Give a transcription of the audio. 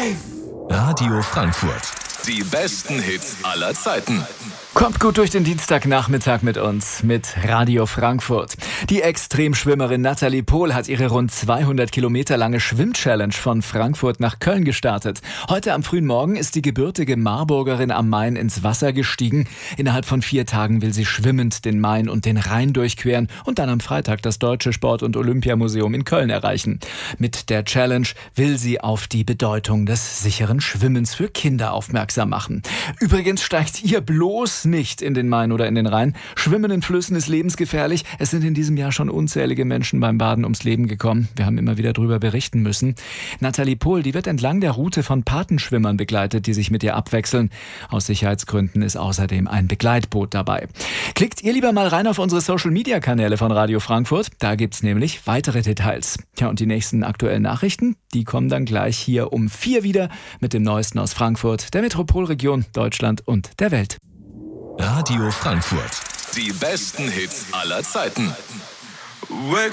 Radio Frankfurt. Die besten Hits aller Zeiten. Kommt gut durch den Dienstagnachmittag mit uns, mit Radio Frankfurt. Die Extremschwimmerin Nathalie Pohl hat ihre rund 200 Kilometer lange Schwimm-Challenge von Frankfurt nach Köln gestartet. Heute am frühen Morgen ist die gebürtige Marburgerin am Main ins Wasser gestiegen. Innerhalb von 4 Tagen will sie schwimmend den Main und den Rhein durchqueren und dann am Freitag das Deutsche Sport- und Olympiamuseum in Köln erreichen. Mit der Challenge will sie auf die Bedeutung des sicheren Schwimmens für Kinder aufmerksam machen. Übrigens steigt ihr bloß nicht in den Main oder in den Rhein. Schwimmen in Flüssen ist lebensgefährlich. Es sind in diesem Jahr schon unzählige Menschen beim Baden ums Leben gekommen. Wir haben immer wieder darüber berichten müssen. Nathalie Pohl, die wird entlang der Route von Patenschwimmern begleitet, die sich mit ihr abwechseln. Aus Sicherheitsgründen ist außerdem ein Begleitboot dabei. Klickt ihr lieber mal rein auf unsere Social-Media-Kanäle von Radio Frankfurt. Da gibt's nämlich weitere Details. Ja, und die nächsten aktuellen Nachrichten, die kommen dann gleich hier um 4 wieder mit dem Neuesten aus Frankfurt, der Metropolregion, Deutschland und der Welt. Radio Frankfurt. Die besten Hits aller Zeiten.